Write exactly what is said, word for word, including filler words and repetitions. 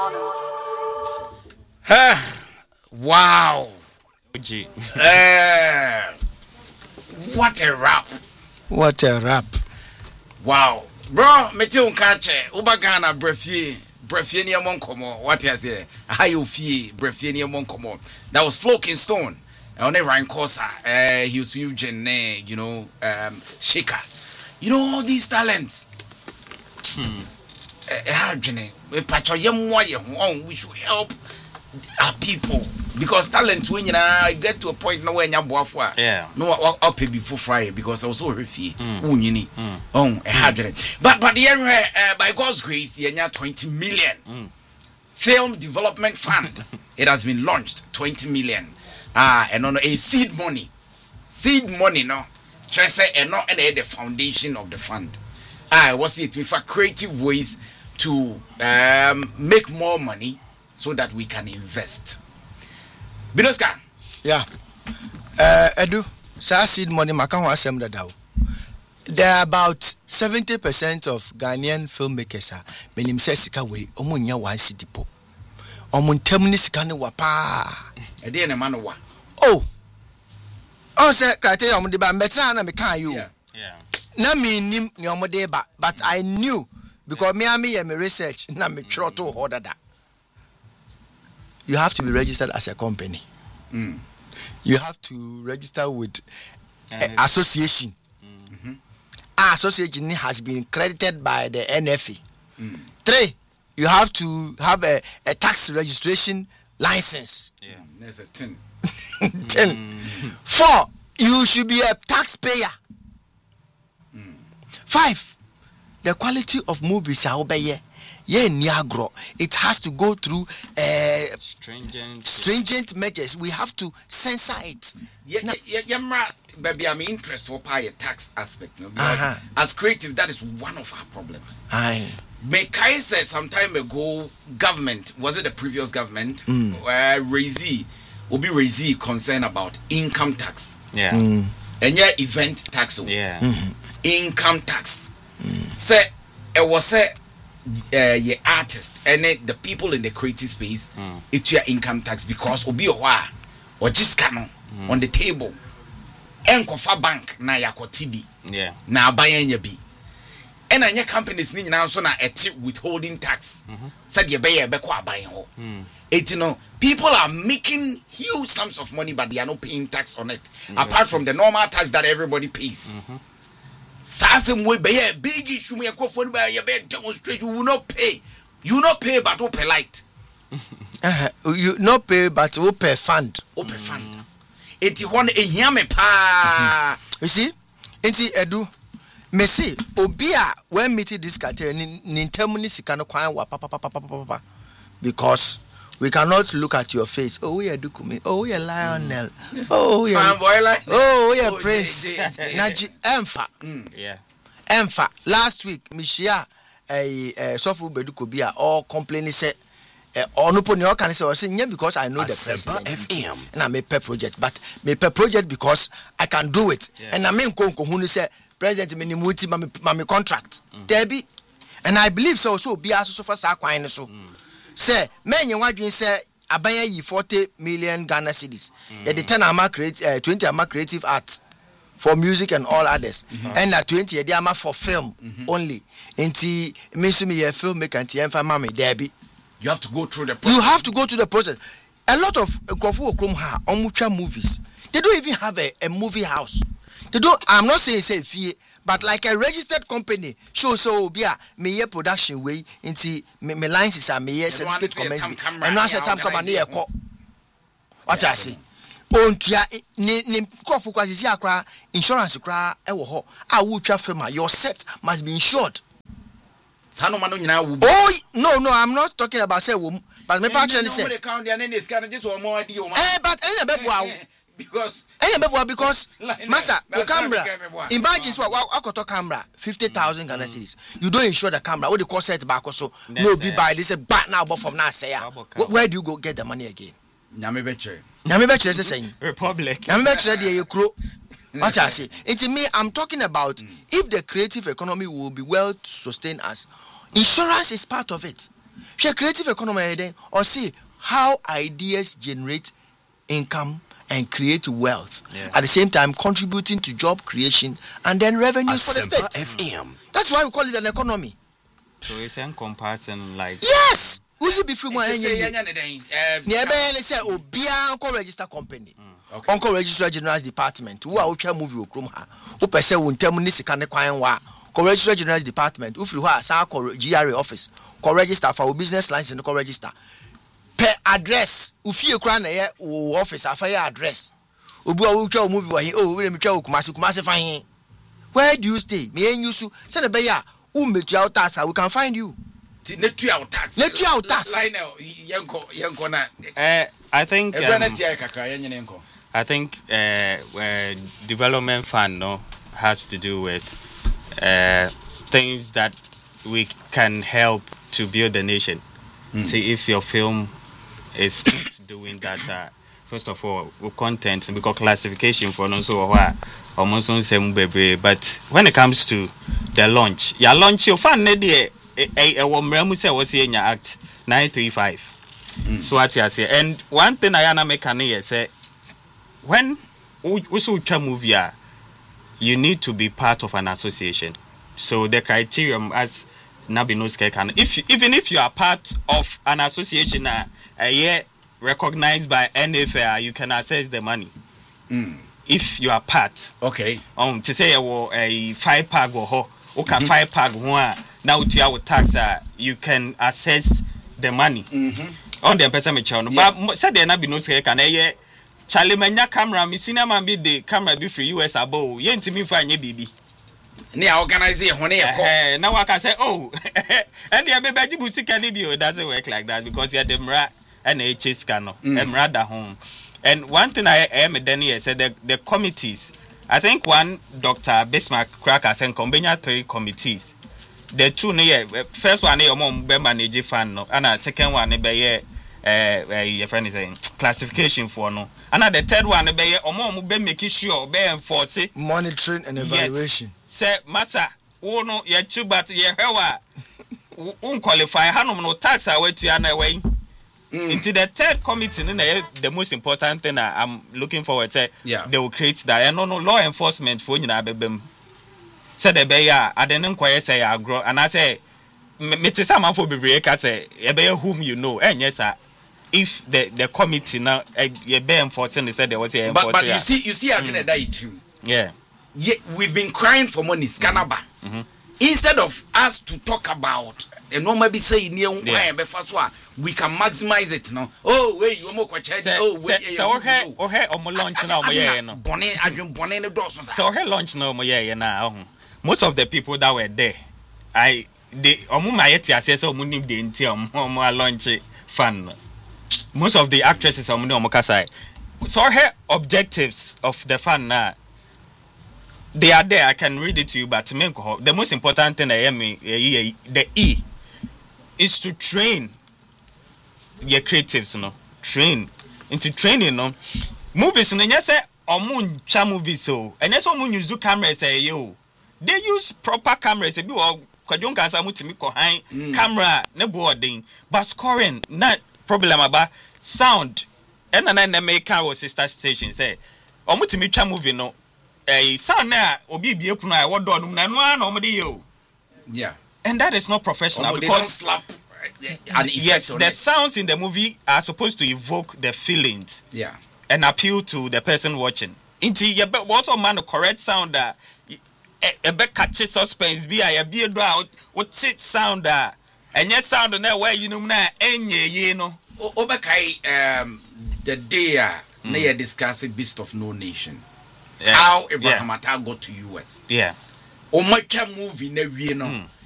Huh. Wow. uh, what a rap. What a rap. Wow. Bro, me tell unkache. Ubagana brefie. Brefie ni amon komo. What you say? How you feel? Brefie ni amon komo. That was Floking Stone. On the Ryan Corsa. Uh, he was Eugene, you know, um, Shaker. You know all these talents. Hmm. Uh, we patch we should help our people because talent when you know get to a point now when you are yeah no I'll pay before Friday because I was so refee mm. mm. oh mm. but but the uh, by God's grace the year twenty million mm. film development fund it has been launched twenty million ah uh, and on a seed money seed money no just say and not any the foundation of the fund ah what's it with creative ways to um, make more money so that we can invest. Binoska. Yeah. Uh, Edu, sa seed money makan wa asem dada. There are about seventy percent of Ghanaian filmmakers are menim say sika we omo nya one cedi po. Omo ntem ni sika ne wa pa. E dey na ma no wa. Oh. Oh say criteria omo dey ba metra na me kan you. Yeah. Yeah. Na me nim ni omo dey ba but I knew because me and me my research na me try to order that. You have to be registered as a company. Mm. You have to register with an association. Mm-hmm. Our association has been credited by the N F A. Mm. Three, you have to have a, a tax registration license. Yeah, there's a ten. ten. Mm. Four, you should be a taxpayer. Mm. Five, the quality of movies are over here. Yeah, Niagro. It has to go through uh, stringent stringent measures. We have to censor it. Yeah, now, yeah, yeah, yeah, baby. I'm interested for pay a tax aspect, no? Because uh-huh. as creative, that is one of our problems. Aye. Mekai said some time ago, government was it the previous government? Mm. Where Raisi will be Raisi concerned about income tax. Yeah. Mm. And yeah, event tax. Yeah. Mm-hmm. Income tax. Mm. Say it was say. Uh, your artist and then the people in the creative space mm. it's your income tax because obi owa or just come mm. on the table and kofa bank na yakoti bi yeah na abayan ya bi and anya companies ni nyina so na eti withholding tax said ye be ye be ko abayan ho it you know people are making huge sums of money but they are not paying tax on it mm. apart from the normal tax that everybody pays. Mm-hmm. Sasem we be a big issue me microphone by your bed demonstrate you will not pay. You will not pay but you pay light. uh, you not pay but you pay fund. Open fund. Eti one e yame pa. You see? Enti Edu me say obia when meeting this cartel ni ntemuni sika no kwan wa pa pa pa pa pa because we cannot look at your face. Oh, we are Dukumi. Oh, we are Lionel. Mm. Oh, we are. Oh, we are Prince. Naji Emfa. Yeah. Emfa. Last week, Mishia, a Sofu Bedukobia, all complaining said, or no pony, all can say, yeah, because I know the president. F M. And I make per project, but make per project because I can do it. Yeah. And I mean, Konko, who say, President Minimuti, Mami contract. Mm. Debbie. And I believe so, so be as so far, quite so. Say, men you want to say abaya yi forty million Ghana cedis. Mm. Yeah, the ten ama create uh, twenty ama creative art for music and all others. Mm-hmm. And that twenty the ama for film mm-hmm. only. Inti means me a filmmaker and Tienfa Mami Debbie. You have to go through the process. You have to go through the process. A lot of Kofu Okrom ha omucha movies. They don't even have a, a movie house. They don't I'm not saying say fee. But like a registered company, show so be a me production way into me licenses and me certificate comments. And now say time come and near call. What I say? On tia ni ni kofu kwa sisi akra insurance kra e wo ho. A wo twa firm your set must be insured. Oh no no I'm not talking about say wo but me pa tell say. Eh but any be because eh because massa the camera imagine so akoto camera fifty thousand Ghana cedis you don't insure the camera what the cost set back so no be buy this back now but from now say where do you go get the money again nyame be chere nyame be chere say republic nyame be chere dey ekro what I say it me I'm talking about mm. if the creative economy will be well sustained as insurance is part of it. Share creative economy then or see how ideas generate income and create wealth, yeah. at the same time contributing to job creation and then revenues for the state. F M. That's why we call it an economy. So it's encompassing like yes. Will you be free more? Nearby, let's say, Obia Uncle Register Company, okay. Uncle Register General's Department. Who are which movie or chroma? Who per se won't tell me this can acquire wa. Co-register General's Department. Who flew her sa G R A office. Co-register for business license and co-register. Per address. If you crown a office, a fire address. Ubu will movie where he oh, we tell Kumasi Kumasi fine. Where do you stay? Me and you so send a bear. Who met you out task? We can find you. Let you out tax. Let you out tax. Uh, I think. Um, I think uh, uh, development fund no has to do with uh, things that we can help to build the nation. Mm. See if your film is doing that. Uh, first of all, with content because classification for no so what almost on same baby. But when it comes to the launch, your launch your fund ne a woman say was in your act nine three five. So what you say, and one thing I am making say when we should movie, you need to be part of an association. So the criterion as Nabinuske can, if even if you are part of an association, uh, a year recognized by N F L, you can access the money. Mm. If you are part, okay. Um, to say a five pack or ho, okay, five pack one. Now to our tax, uh, you can access the money. Mm-hmm. On the person me channel, but said there not be no say can a Charlie Mania camera, me cinema be the camera be free U S above. Yent me find ye baby. Near organize it, honey. Now I can say, oh, and the baby music can be it doesn't work like that because you're the mra and a chase cano and rather home. And one thing I am a Danny said the, the committees. I think one Doctor Bismarck Cracker sent combine three committees. The two near first one your mom be manage fund no, and a second one be uh your friend is saying classification for no, and the third one be your mom be making sure be enforce monitoring and evaluation. Yes. Say massa wo no ye two but ye hewa un qualify hanom no tax away to an away. Into the third committee, the most important thing I'm looking forward to, yeah. They will create that. And no, no law enforcement for you know, said the bear, I didn't quite say I grow, and I say, Mister Sama for be say, a bear whom you know, and yes, sir. If the the committee now, a bear enforcing, they said there was a but, but you see, you see, I can die too. Yeah, yeah, we've been crying for money, Scanaba. Mm-hmm. Instead of us to talk about. And no maybe say near we can maximize it now. Oh wait, you more oh wait, so her or her or launch now no bonnet adjun bonnet the so her launch now now. Most of the people that were there, I they omu mayeti assess omu nim de nti omu launch fun. Most of the actresses omu no kasai. So her objectives of the fun now, they are there. I can read it to you, but the most important thing I am the E is to train your creatives, you know, train into training, no movies. And yes, say omun cha movies so, and yes, omun use cameras. Say yo, they use proper cameras. Say be or kwadyon kansa mutimi ko han camera ne boarding, but scoring not problem about sound. And then they make our sister station say, omutimi cha movie no. Eh, sound na obi bie punu a wodo no na no na omde yo. Yeah. And that is not professional oh, because slap and yes, the it. Sounds in the movie are supposed to evoke the feelings. Yeah. And appeal to the person watching. Inti you be also man the correct sound that e be catch suspense be a be do out what sit sound that and yet sound na where you know na enye ye no. Obekai um the day uh, mm. na discuss Beast of No Nation. Yeah. How Abraham yeah. Atta got to U S. Yeah. O make movie na wie no. Mm.